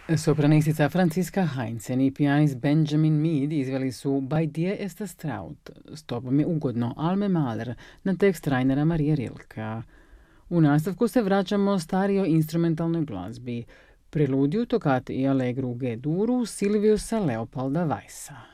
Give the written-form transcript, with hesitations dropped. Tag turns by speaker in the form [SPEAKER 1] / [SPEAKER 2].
[SPEAKER 1] Sopranistica Franziska Heinzen i pijanist Benjamin Mead izveli su Bei dir ist es traut, S tobom je ugodno, Alme Mahler, na tekst Rainera Maria Rilkea. U nastavku se vraćamo starijoj instrumentalnoj glazbi, preludiju, tokati i allegru G-duru Silviusa Leopolda Weissa.